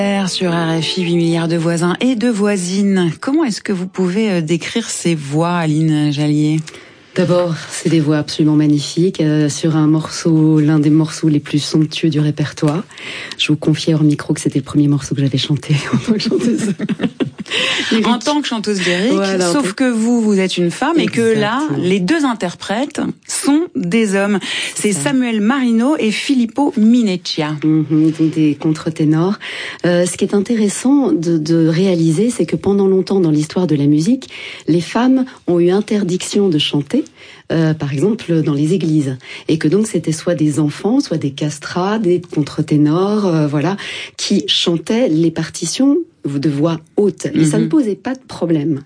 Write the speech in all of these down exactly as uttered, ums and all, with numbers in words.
Sur R F I, huit milliards de voisins et de voisines. Comment est-ce que vous pouvez décrire ces voix, Aline Jallier ? D'abord, c'est des voix absolument magnifiques, euh, sur un morceau, l'un des morceaux les plus somptueux du répertoire. Je vous confiais hors micro que c'était le premier morceau que j'avais chanté en tant que chanteuse. En tant que chanteuse lyrique, voilà, sauf que vous, vous êtes une femme. Exactement. Et que là, les deux interprètes sont des hommes. C'est, c'est Samuel Marino et Filippo Mineccia. Mmh, donc des contre-ténors. Euh, ce qui est intéressant de, de réaliser, c'est que pendant longtemps dans l'histoire de la musique, les femmes ont eu interdiction de chanter. Euh, par exemple dans les églises, et que donc c'était soit des enfants, soit des castrats, des contre-ténors, euh, voilà, qui chantaient les partitions de voix haute, et mm-hmm. ça ne posait pas de problème.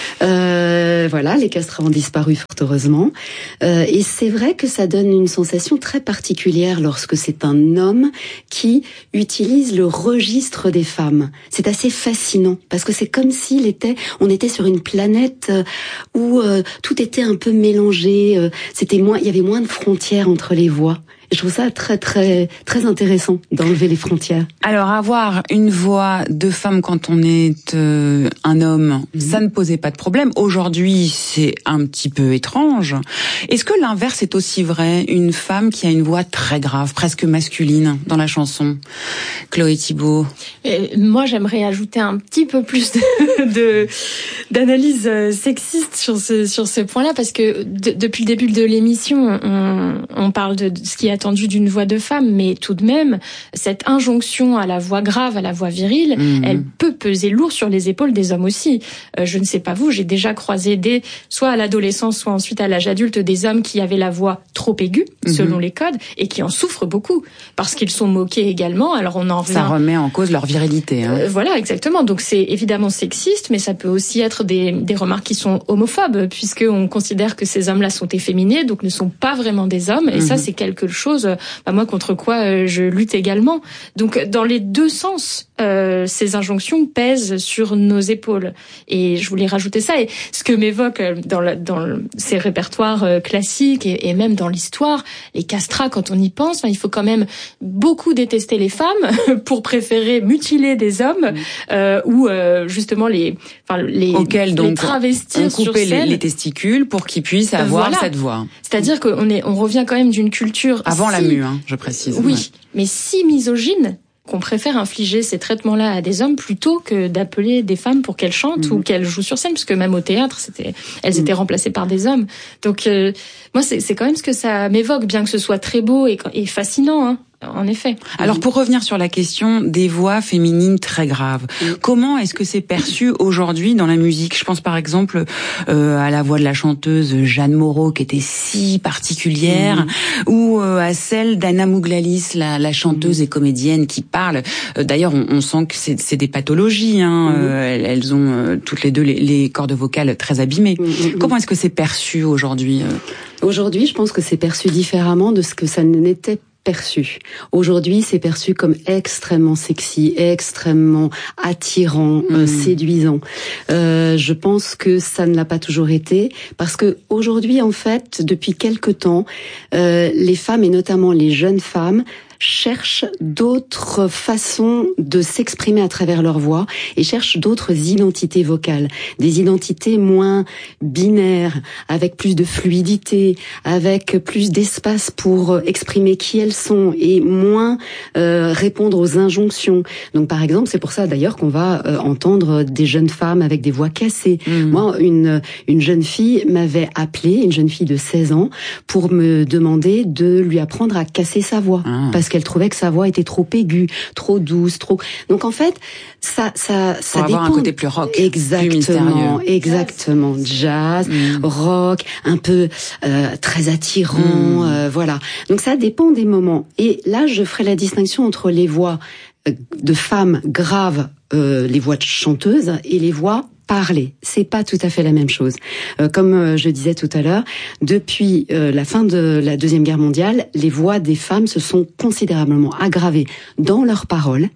Euh, voilà, les castrats ont disparu fort heureusement, euh, et c'est vrai que ça donne une sensation très particulière lorsque c'est un homme qui utilise le registre des femmes. C'est assez fascinant parce que c'est comme s'il était, on était sur une planète où euh, tout était un peu mélangé. Euh, c'était moins, il y avait moins de frontières entre les voix. Et je trouve ça très très très intéressant d'enlever les frontières. Alors avoir une voix de femme quand on est euh, un homme, mmh. ça ne posait pas de problème. Aujourd'hui, c'est un petit peu étrange. Est-ce que l'inverse est aussi vrai? Une femme qui a une voix très grave, presque masculine dans la chanson. Chloé Thibault. Et moi, j'aimerais ajouter un petit peu plus de, de d'analyse sexiste sur ce sur ce point-là, parce que de, depuis le début de l'émission, on, on parle de, de ce qui est attendu d'une voix de femme, mais tout de même, cette injonction à la voix grave, à la voix virile, mmh. elle peut peser lourd sur les épaules des hommes aussi. Euh, je ne sais pas vous, j'ai déjà croisé des, soit à l'adolescence, soit ensuite à l'âge adulte, des hommes qui avaient la voix trop aiguë, mmh. selon les codes, et qui en souffrent beaucoup, parce qu'ils sont moqués également. Alors on en revient... Ça remet en cause leur virilité. Hein. Euh, voilà, exactement. Donc c'est évidemment sexiste, mais ça peut aussi être des, des remarques qui sont homophobes, puisqu'on considère que ces hommes-là sont efféminés, donc ne sont pas vraiment des hommes, et mmh. ça c'est quelque chose chose, bah moi contre quoi je lutte également. Donc dans les deux sens, euh, ces injonctions pèsent sur nos épaules. Et je voulais rajouter ça. Et ce que m'évoque dans, la, dans le, ces répertoires classiques et, et même dans l'histoire, les castrats, quand on y pense, il faut quand même beaucoup détester les femmes pour préférer mutiler des hommes euh, ou euh, justement les, enfin les, Auquel, donc, les travestir on sur coupait scène. Les, les testicules pour qu'ils puissent avoir voilà. cette voix. C'est-à-dire qu'on est, on revient quand même d'une culture avant si, la mue, hein, je précise. Oui, ouais. mais si misogyne qu'on préfère infliger ces traitements-là à des hommes plutôt que d'appeler des femmes pour qu'elles chantent mmh. ou qu'elles jouent sur scène, parce que même au théâtre, c'était, elles mmh. étaient remplacées par des hommes. Donc, euh, moi, c'est, c'est quand même ce que ça m'évoque, bien que ce soit très beau et, et fascinant, hein. En effet. Alors pour revenir sur la question des voix féminines très graves, oui. comment est-ce que c'est perçu aujourd'hui dans la musique? Je pense par exemple euh, à la voix de la chanteuse Jeanne Moreau qui était si particulière, mmh. ou euh, à celle d'Anna Mouglalis, la, la chanteuse mmh. et comédienne qui parle. Euh, d'ailleurs, on, on sent que c'est, c'est des pathologies. Hein. Mmh. Euh, elles, elles ont euh, toutes les deux les, les cordes vocales très abîmées. Mmh. Comment est-ce que c'est perçu aujourd'hui? Aujourd'hui, je pense que c'est perçu différemment de ce que ça n'était pas. Perçu. Aujourd'hui, c'est perçu comme extrêmement sexy, extrêmement attirant, mmh. euh, séduisant. Euh, je pense que ça ne l'a pas toujours été, parce que aujourd'hui, en fait, depuis quelque temps, euh, les femmes et notamment les jeunes femmes cherchent d'autres façons de s'exprimer à travers leur voix et cherchent d'autres identités vocales, des identités moins binaires, avec plus de fluidité, avec plus d'espace pour exprimer qui elles sont et moins euh, répondre aux injonctions. Donc par exemple, c'est pour ça d'ailleurs qu'on va euh, entendre des jeunes femmes avec des voix cassées. Mmh. Moi, une une jeune fille m'avait appelée, une jeune fille de seize ans, pour me demander de lui apprendre à casser sa voix. Ah. Parce qu'elle trouvait que sa voix était trop aiguë, trop douce, trop... Donc en fait, ça, ça, ça Pour dépend... avoir un côté plus rock, exactement, plus mystérieux. Exactement, jazz, mmh. rock, un peu euh, très attirant, mmh. euh, voilà. Donc ça dépend des moments. Et là, je ferai la distinction entre les voix de femmes graves, euh, les voix de chanteuses, et les voix parler. C'est pas tout à fait la même chose. Euh, comme euh, je disais tout à l'heure, depuis euh, la fin de la Deuxième Guerre mondiale, les voix des femmes se sont considérablement aggravées dans leurs paroles,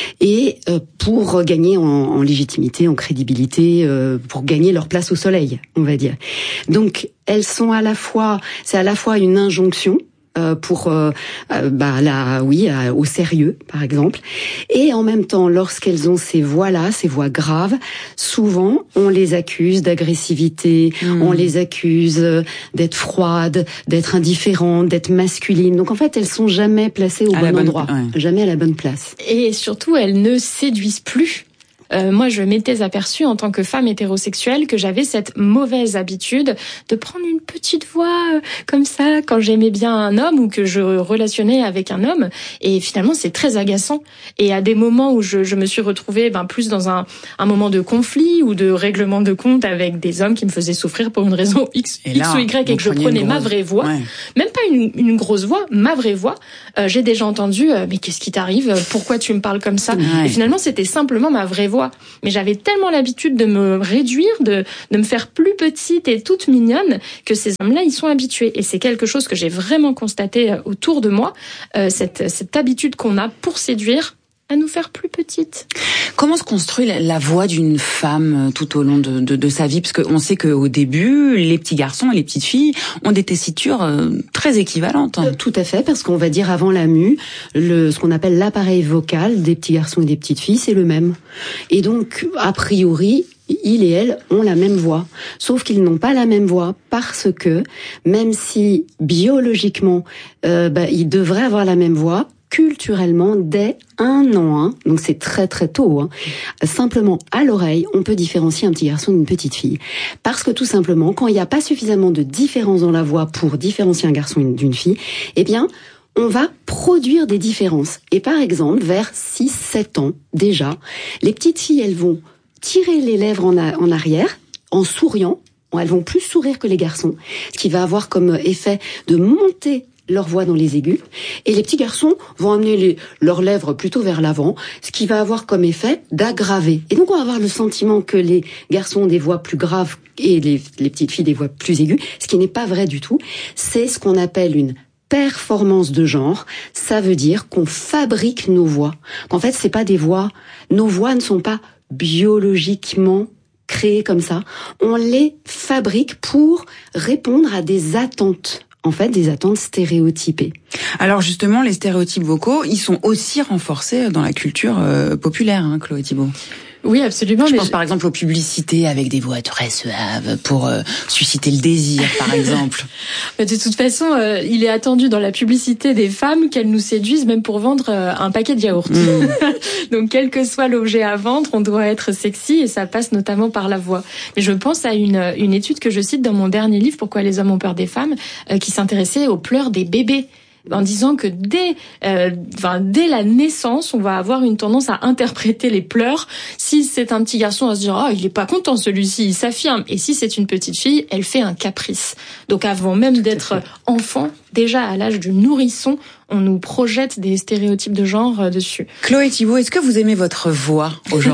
et euh, pour gagner en, en légitimité, en crédibilité, euh, pour gagner leur place au soleil, on va dire. Donc, elles sont à la fois, c'est à la fois une injonction, euh, pour euh, euh, bah là oui euh, au sérieux par exemple. Et en même temps, lorsqu'elles ont ces voix-là, ces voix graves, souvent on les accuse d'agressivité, mmh. on les accuse d'être froides, d'être indifférentes, d'être masculines. Donc en fait, elles sont jamais placées au à bon endroit, bonne, ouais. jamais à la bonne place. Et surtout, elles ne séduisent plus. Euh, moi, je m'étais aperçue en tant que femme hétérosexuelle que j'avais cette mauvaise habitude de prendre une petite voix euh, comme ça quand j'aimais bien un homme ou que je relationnais avec un homme. Et finalement, c'est très agaçant. Et à des moments où je, je me suis retrouvée ben, plus dans un, un moment de conflit ou de règlement de compte avec des hommes qui me faisaient souffrir pour une raison X, et là, X ou Y et que je prenais grosse... ma vraie voix, ouais. même pas une, une grosse voix, ma vraie voix, euh, j'ai déjà entendu euh, « mais qu'est-ce qui t'arrive ? Pourquoi tu me parles comme ça ?» ouais. Et finalement, c'était simplement ma vraie voix. Mais j'avais tellement l'habitude de me réduire, de, de me faire plus petite et toute mignonne que ces hommes-là, ils sont habitués. Et c'est quelque chose que j'ai vraiment constaté autour de moi, euh, cette, cette habitude qu'on a pour séduire à nous faire plus petites. Comment se construit la, la voix d'une femme tout au long de, de, de sa vie? Parce qu'on sait qu'au début, les petits garçons et les petites filles ont des tessitures euh, très équivalentes. Euh, tout à fait, parce qu'on va dire avant la mue, le, ce qu'on appelle l'appareil vocal des petits garçons et des petites filles, c'est le même. Et donc, a priori, ils et elles ont la même voix. Sauf qu'ils n'ont pas la même voix parce que, même si biologiquement, euh, bah, ils devraient avoir la même voix, culturellement, dès un an, hein, donc c'est très très tôt, hein, simplement à l'oreille, on peut différencier un petit garçon d'une petite fille. Parce que tout simplement, quand il n'y a pas suffisamment de différence dans la voix pour différencier un garçon d'une fille, eh bien, on va produire des différences. Et par exemple, vers six sept ans, déjà, les petites filles, elles vont tirer les lèvres en, a, en arrière, en souriant. Elles vont plus sourire que les garçons, ce qui va avoir comme effet de monter leur voix dans les aigus, et les petits garçons vont amener les, leurs lèvres plutôt vers l'avant, ce qui va avoir comme effet d'aggraver. Et donc on va avoir le sentiment que les garçons ont des voix plus graves et les, les petites filles des voix plus aiguës, ce qui n'est pas vrai du tout. C'est ce qu'on appelle une performance de genre. Ça veut dire qu'on fabrique nos voix. En fait, c'est pas des voix, nos voix ne sont pas biologiquement créées comme ça. On les fabrique pour répondre à des attentes. En fait, des attentes stéréotypées. Alors justement, les stéréotypes vocaux, ils sont aussi renforcés dans la culture euh, populaire, hein, Chloé Thibault. Oui, absolument. Je mais pense je... par exemple aux publicités avec des voix très suaves pour euh, susciter le désir, par exemple. De toute façon, euh, il est attendu dans la publicité des femmes qu'elles nous séduisent même pour vendre euh, un paquet de yaourts. Mmh. Donc, quel que soit l'objet à vendre, on doit être sexy et ça passe notamment par la voix. Mais je pense à une, une étude que je cite dans mon dernier livre, Pourquoi les hommes ont peur des femmes, euh, qui s'intéressait aux pleurs des bébés. En disant que dès, euh, enfin, dès la naissance, on va avoir une tendance à interpréter les pleurs. Si c'est un petit garçon, on va se dire « Ah, oh, il est pas content celui-ci, il s'affirme ». Et si c'est une petite fille, elle fait un caprice. Donc avant même d'être enfant, déjà à l'âge du nourrisson, on nous projette des stéréotypes de genre euh, dessus. Chloé Thibault, est-ce que vous aimez votre voix aujourd'hui ?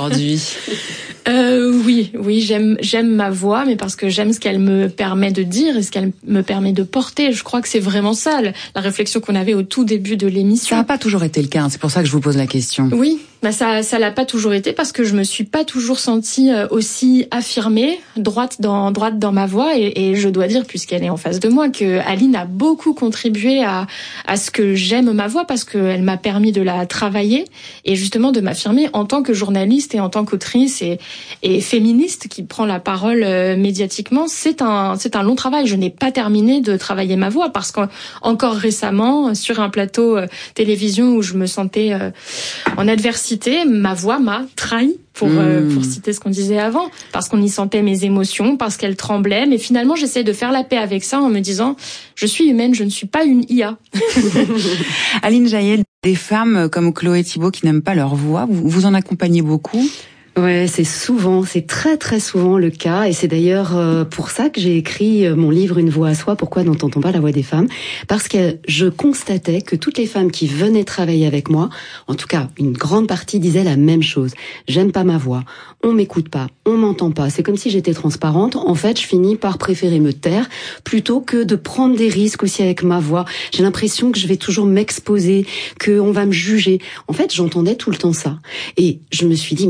Euh, oui, oui, j'aime, j'aime ma voix, mais parce que j'aime ce qu'elle me permet de dire et ce qu'elle me permet de porter. Je crois que c'est vraiment ça, la réflexion qu'on avait au tout début de l'émission. Ça n'a pas toujours été le cas, hein, c'est pour ça que je vous pose la question. Oui, bah ça, ça l'a pas toujours été parce que je me suis pas toujours sentie aussi affirmée, droite dans, droite dans ma voix, et, et je dois dire, puisqu'elle est en face de moi, que Aline a beaucoup contribué à, à ce que j'aime ma voix parce qu'elle m'a permis de la travailler et justement de m'affirmer en tant que journaliste et en tant qu'autrice et et féministe qui prend la parole euh, médiatiquement. C'est un c'est un long travail. Je n'ai pas terminé de travailler ma voix parce qu'encore récemment sur un plateau euh, télévision où je me sentais euh, en adversité, ma voix m'a trahi. Pour, mmh. euh, pour citer ce qu'on disait avant, parce qu'on y sentait mes émotions, parce qu'elles tremblaient, mais finalement j'essaie de faire la paix avec ça en me disant je suis humaine, je ne suis pas une I A. Aline Jaël, des femmes comme Chloé Thibault qui n'aiment pas leur voix, vous, vous en accompagnez beaucoup ? Ouais, c'est souvent, c'est très très souvent le cas, et c'est d'ailleurs euh, pour ça que j'ai écrit mon livre Une voix à soi, pourquoi n'entend-on pas la voix des femmes ? Parce que je constatais que toutes les femmes qui venaient travailler avec moi, en tout cas une grande partie disaient la même chose. J'aime pas ma voix, on m'écoute pas, on m'entend pas, c'est comme si j'étais transparente. En fait, je finis par préférer me taire plutôt que de prendre des risques aussi avec ma voix. J'ai l'impression que je vais toujours m'exposer, qu'on va me juger. En fait, j'entendais tout le temps ça. Et je me suis dit, mais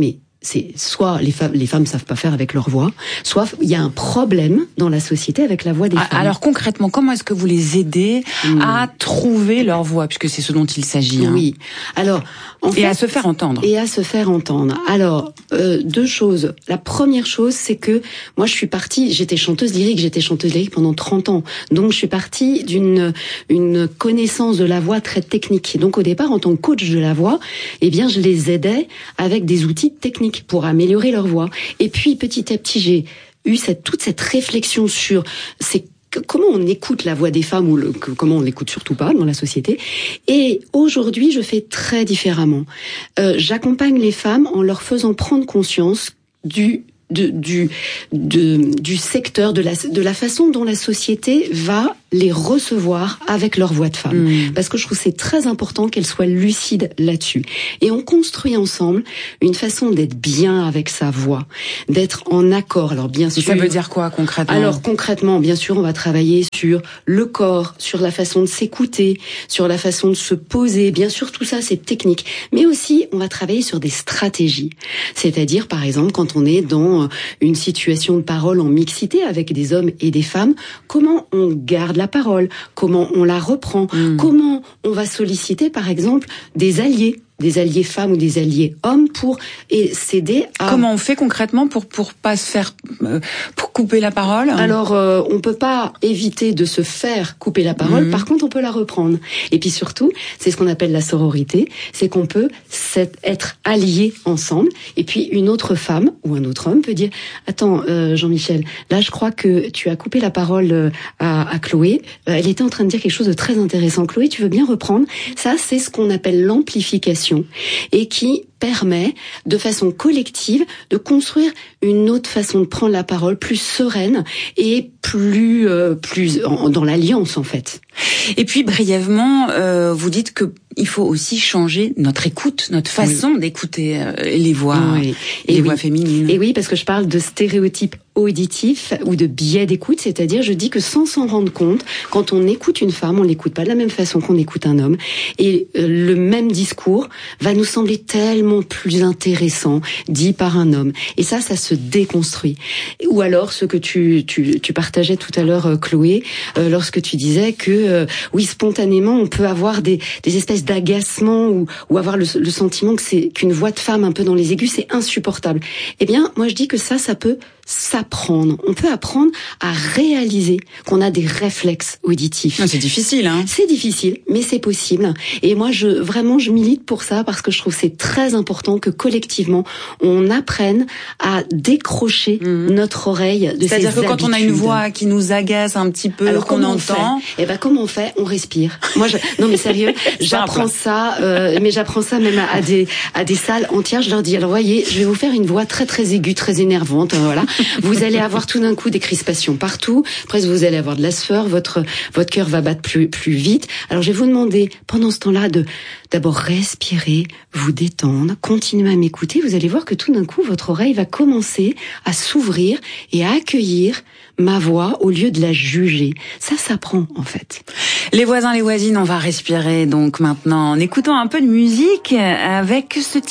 c'est soit les femmes, les femmes savent pas faire avec leur voix, soit il y a un problème dans la société avec la voix des ah, femmes. Alors concrètement, comment est-ce que vous les aidez mmh. à trouver leur voix, puisque c'est ce dont il s'agit. Hein. Oui. Alors, en fait, et à se faire entendre. Et à se faire entendre. Alors, euh, deux choses. La première chose, c'est que moi, je suis partie. J'étais chanteuse lyrique. J'étais chanteuse lyrique pendant trente ans. Donc, je suis partie d'une une connaissance de la voix très technique. Donc, au départ, en tant que coach de la voix, eh bien, je les aidais avec des outils techniques pour améliorer leur voix. Et puis, petit à petit, j'ai eu cette, toute cette réflexion sur ces comment on écoute la voix des femmes ou le, comment on l'écoute surtout pas dans la société. Et aujourd'hui, je fais très différemment. Euh, j'accompagne les femmes en leur faisant prendre conscience du de, du de, du secteur de la de la façon dont la société va les recevoir avec leur voix de femme. Mmh. Parce que je trouve que c'est très important qu'elles soient lucides là-dessus. Et on construit ensemble une façon d'être bien avec sa voix, d'être en accord. Alors bien sûr. Ça veut dire quoi concrètement? Alors concrètement, bien sûr, on va travailler sur le corps, sur la façon de s'écouter, sur la façon de se poser. Bien sûr, tout ça, c'est technique. Mais aussi, on va travailler sur des stratégies. C'est-à-dire, par exemple, quand on est dans une situation de parole en mixité avec des hommes et des femmes, comment on garde la parole, comment on la reprend, mmh. comment on va solliciter, par exemple, des alliés, des alliés femmes ou des alliés hommes pour et s'aider à... Comment on fait concrètement pour pour pas se faire euh, pour couper la parole? Alors euh, on peut pas éviter de se faire couper la parole, mmh. par contre on peut la reprendre. Et puis surtout, c'est ce qu'on appelle la sororité, c'est qu'on peut être alliés ensemble et puis une autre femme ou un autre homme peut dire attends euh, Jean-Michel, là je crois que tu as coupé la parole à, à Chloé, euh, elle était en train de dire quelque chose de très intéressant. Chloé, tu veux bien reprendre? Ça c'est ce qu'on appelle l'amplification et qui permet, de façon collective, de construire une autre façon de prendre la parole, plus sereine et plus euh, plus en, dans l'alliance en fait. Et puis brièvement, euh, vous dites que il faut aussi changer notre écoute, notre façon oui. d'écouter euh, les voix, oui. et les oui. voix féminines. Et oui, parce que je parle de stéréotypes auditifs ou de biais d'écoute, c'est-à-dire je dis que sans s'en rendre compte, quand on écoute une femme, on l'écoute pas de la même façon qu'on écoute un homme, et euh, le même discours va nous sembler tellement plus intéressant dit par un homme. Et ça, ça se déconstruit. Ou alors ce que tu tu, tu partageais tout à l'heure, Chloé, euh, lorsque tu disais que euh, oui, spontanément, on peut avoir des des espèces d'agacement ou ou avoir le, le sentiment que c'est qu'une voix de femme un peu dans les aigus, c'est insupportable. Eh bien, moi je dis que ça, ça peut s'apprendre. On peut apprendre à réaliser qu'on a des réflexes auditifs. Non, c'est difficile, hein. C'est difficile, mais c'est possible. Et moi, je vraiment, je milite pour ça parce que je trouve que c'est très important que collectivement, on apprenne à décrocher mmh. notre oreille de ces C'est-à-dire que habitudes. Quand on a une voix qui nous agace un petit peu, alors qu'on entend, eh ben comment on fait? On respire. Moi, je... non mais sérieux, j'apprends ça, euh, mais j'apprends ça même à, à des à des salles entières. Je leur dis alors voyez, je vais vous faire une voix très très aiguë, très énervante, voilà. Vous allez avoir tout d'un coup des crispations partout. Après, vous allez avoir de la sueur, votre votre cœur va battre plus plus vite. Alors, je vais vous demander pendant ce temps-là de d'abord respirer, vous détendre, continuer à m'écouter. Vous allez voir que tout d'un coup, votre oreille va commencer à s'ouvrir et à accueillir ma voix au lieu de la juger. Ça s'apprend en fait. Les voisins, les voisines, on va respirer donc maintenant en écoutant un peu de musique avec ce